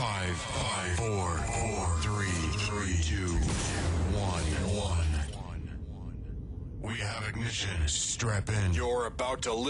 5, 4, 3, 2, 1. We have ignition. Strap in. You're about to